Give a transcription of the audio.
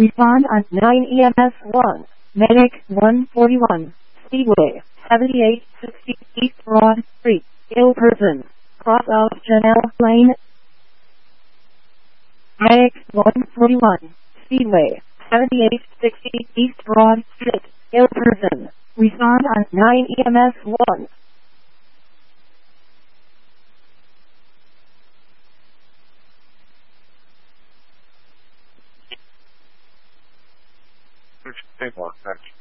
Respond on 9 EMS 1. Medic 141. Speedway 7860 East Broad Street. Ill person. Cross out Janelle Lane. Medic 141. Speedway 7860 East Broad Street. Ill person. Respond on 9 EMS 1. Thank you.